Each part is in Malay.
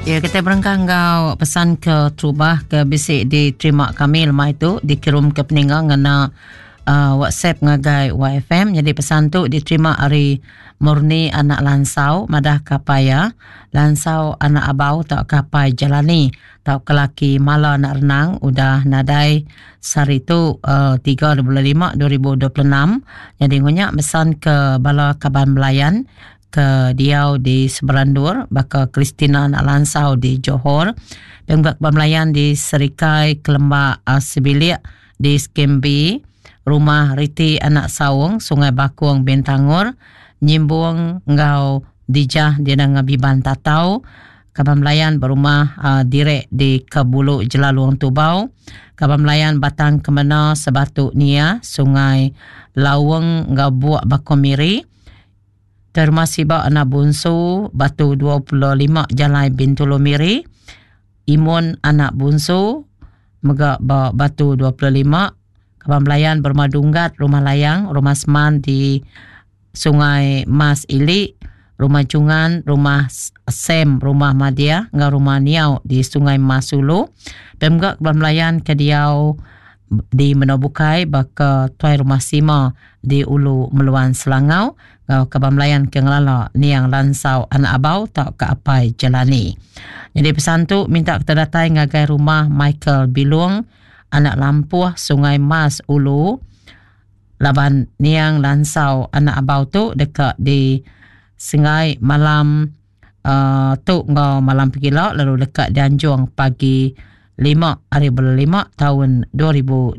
Ya, kita berengkang kau pesan ke Trubah ke bisik diterima kami lemah itu dikirim ke peninggal ngena WhatsApp ngagai YFM. Jadi pesan tu diterima hari murni anak lansau madah kapaya lansau anak abau tak kapai jalani tak kelaki mala nak renang udah nadai sari tu 3/5/2026. Jadi ngunya pesan ke bala kaban belayan ke Diau di Seberandur, baka Kristina nak lansau di Johor, Pemgak Pemelayan di Serikai Kelembak Sibilik di Skembi, Rumah Riti Anak Sawung, Sungai Bakung Bintangor, Nyimbung Ngau Dijah di Nangabiban Tatau, Kaban Melayan berumah Direk di Kebulu Jelaluang Tubau, Kaban Melayan Batang Kemena Sebatu Nia, Sungai Laweng Ngau Buak Bakomiri, Terma Sibak Anak Bunsu, Batu 25 Jalai Bintulu Miri, Imun Anak Bunsu, Megak Batu 25, Kaban Melayan Bermadunggat, Rumah Layang, Rumah Seman di Sungai Mas Ili, Rumah Jungan, Rumah Sem, Rumah Madia, Rumah Niau di Sungai Masulu, Pemgak Kaban Melayan ke Diau di Menobukai, baka Tuai Rumah Sima di Ulu Meluan Selangau, Kaban Melayan ke Ngelala Niang Lansau Anak Abau tak ke apai jalani. Jadi pesan tu minta kita datai ngagai rumah Michael Bilung Anak Lampuh Sungai Mas Ulu Laban Niang Lansau Anak Abau tu dekat di Sengai malam tu ngau malam pigila, lalu dekat di Anjung pagi 5 hari bulan 5 tahun 2026.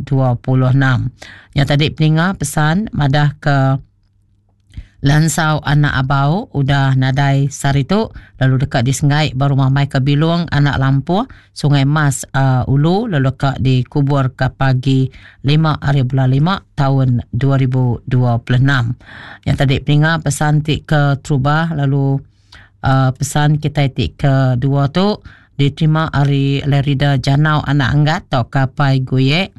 Yang tadi peninga pesan madah ke Lansau Anak Abau udah nadai sari tu, lalu dekat di Sengai berumah Michael Bilung Anak Lampuh Sungai Mas Ulu, lalu dekat di kubur ke pagi 5 hari bulan 5 tahun 2026. Yang tadi peninga pesan tik ke Trubah, lalu pesan kita tik ke dua tu diterima hari Lerida Janau Anak Anggat atau Kapai Goyek.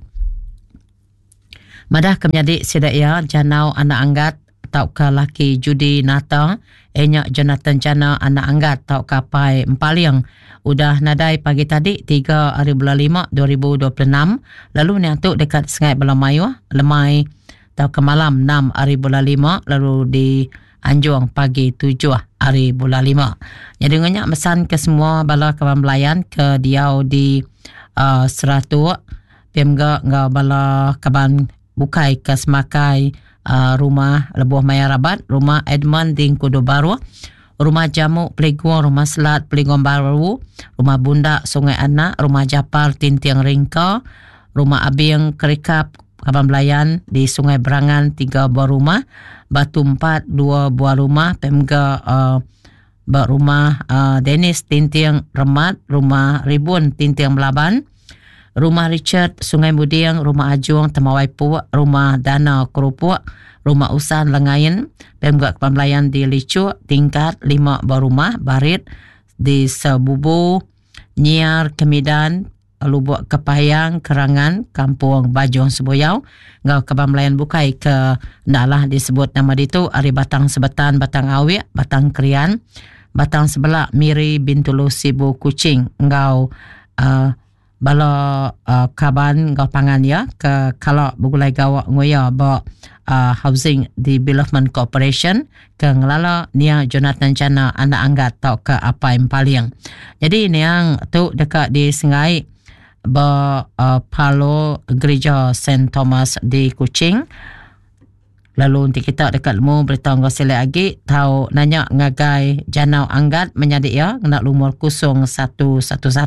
Madah kemenyadik sedaya Janau Anak Anggat tau ke laki Judi Nata, enyak Jonathan Jana Anak Anggat tau Kapai Empaliang. Udah nadai pagi tadi 3 hari bulan 5 2026. Lalu ni tu dekat Sengai Belamayu, Lemai tau ke malam 6 hari bulan 5, lalu di Anjung pagi 7 hari bulan 5. Jadi nganyak pesan ke semua bala kawan belayan ke Diau di Seratuk, Pemga ngau bala kawan bukai ke Semakai, Rumah Lebuh Maya Rabat, Rumah Edmund di Kudu Baru, Rumah Jamuk Peliguang, Rumah Selat Peliguang Baru, Rumah Bunda Sungai Anak, Rumah Japar Tintiang Ringka, Rumah Abing Kerikap Kaban Belayan di Sungai Berangan 3 buah rumah, Batu 4 2 buah rumah, Pemga rumah Dennis Tintiang Remat, Rumah Ribun Tintiang Melaban, Rumah Richard Sungai Mudiang, Rumah Ajung Temawai Puak, Rumah Dana Kerupuk, Rumah Usan Lengayan, Pemgak Kaban Melayan di Licuk tingkat 5 buah rumah, Barit di Sebubu, Nyiar Kemidan, Lubuk Kepayang, Kerangan, Kampung Bajong Seboyau, Ngau Kaban Melayan bukai ke naklah disebut nama ditu Ari Batang Sebetan, Batang Awik, Batang Krian, Batang Sebelak, Miri Bintulu Sibu Kucing, Ngau bala kaban ngau pangan ya ke kalau begulai gawak ngoya ba housing development corporation ke ngelala nia Jonathan Jana Anak Anggat tau ke apa yang paling. Jadi niang tu dekat di Sengai ba Palo Gereja St. Thomas di Kuching. Lalu untuk kita dekat lemu beritahu ngau sila lagi tahu nanya ngagai Janau Anggat menyadik ya nak lumur 0111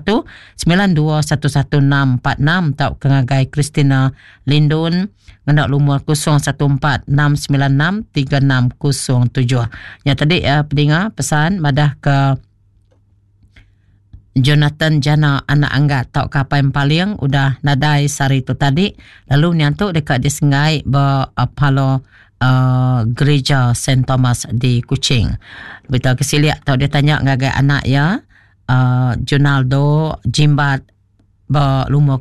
921146 tahu ke ngagai Kristina Lindun nak lumur 0146963607. Yang tadi pendengar pesan madah ke Jonathan Jana Anak Anggat tau kapai paling udah nadai sari tu tadi. Lalu nyantuk dekat di Sengai Palo Gereja St. Thomas di Kuching. Beritahu kesiliak tau dia tanya ngagai anak ya Jonaldo Jimbat lumur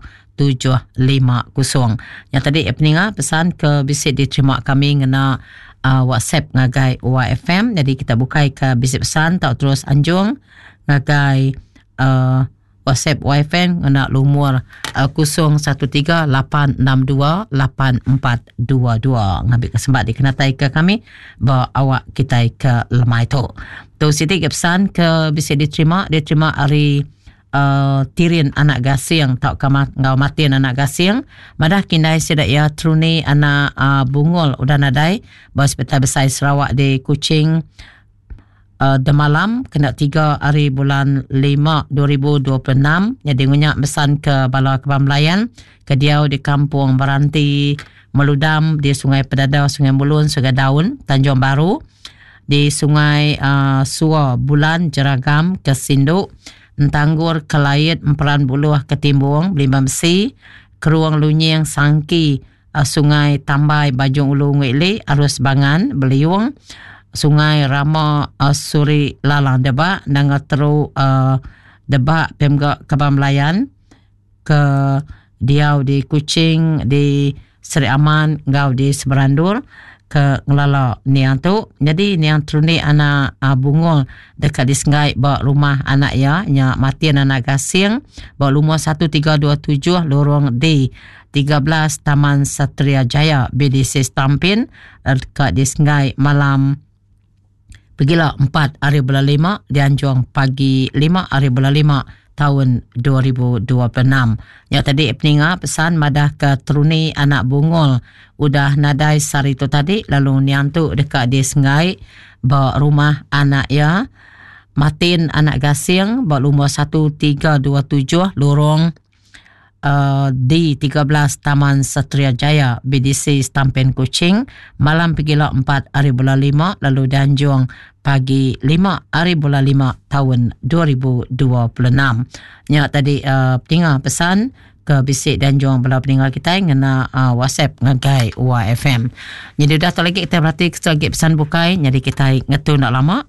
0178023 750. Yang tadi peningat pesan ke bisik diterima kami ngena WhatsApp ngagai YFM. Jadi kita bukai ke bisik pesan tak terus anjung ngagai WhatsApp YFM ngena lumur 0138628422 ngambil kesempat dikenatai ke kami bawa awak kita ke lemai tu. Tu siti ke pesan ke bisik diterima hari tirin anak gasing tak ngau matiin anak gasing madah kindai sidak ya truni anak bungul udah nadai bawa hospital besar Sarawak di Kuching malam kena 3 hari bulan 5 2026 jadi ngunyak besan ke Balai Kebun Melayan ke Diau di Kampung Baranti Meludam di Sungai Pedada Sungai Mulun Sungai Daun Tanjung Baru di Sungai Sua Bulan Jeragam ke Sinduk Entanggur Kelayit Emperan Buluh ke Timbung Belimbang Besi Keruang Lunying Sangki Sungai Tambai Bajung Ulu Ngwili Arus Bangan Beliung Sungai Rama Suri Lalang Debak dan teru Debak Pemga Kebun Melayan ke Diau di Kuching di Seri Aman Ngau di Seberandur ke Ngelala niang tu. Jadi niang truni anak bungul dekat di Sengai bawa rumah anak ya nya matian anak gasing bawa rumah 1327 lorong D 13 Taman Satria Jaya BDC Stampin dekat di Sengai malam pergilah 4 hari bulan 5 di Anjuang pagi 5 hari bulan 5 tahun 2026. Ya tadi peninga pesan madah ke teruni anak bungul udah nadai sari tu tadi lalu niang tu dekat di Sengai bawa rumah anak ya matin anak gasing bawa rumah 1327 lorong di 13 Taman Satria Jaya BDC Stampin Kuching malam pergilah 4 hari bulan 5 lalu Danjung pagi 5 hari bulan 5 tahun 2026. Ya tadi peninggal pesan ke bisik Danjung belah peninggal kita ngena WhatsApp ngagai YFM. Jadi dah tak lagi kita berarti lagi pesan bukai jadi kita ngetu nak lama.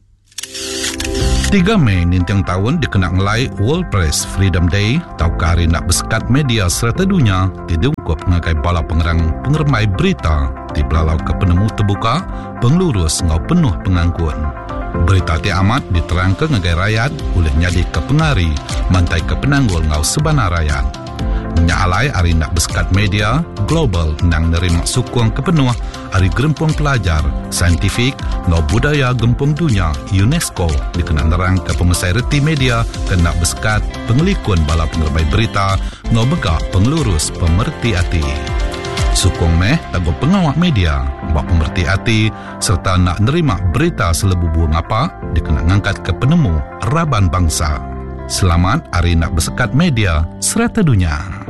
3 Mei nintang tahun dikenang ngelai World Press Freedom Day tau kari nak bersekat media serta dunia didungkup ngagai bala pengermai berita di Pelalau ke penemu terbuka pengelurus ngau penuh pengangkun. Berita ti amat diterangkan ngagai rakyat oleh nyadi ke pengari mantai ke penanggul ngau sebana rakyat. Nyalai hari nak bersekat media global nang nerima sukong kepenuh hari Gerempung Pelajar Saintifik ngau budaya Gempung Dunia UNESCO dikenal nerang ke pemesai reti media ke nak bersekat pengelikun bala pengerbai berita ngau begak pengelurus pemerti hati. Sukong meh lagu pengawak media bak pemerti hati serta nak nerima berita selebubu ngapa dikenal ngangkat ke penemu raban bangsa. Selamat hari nak bersekat media serata dunia.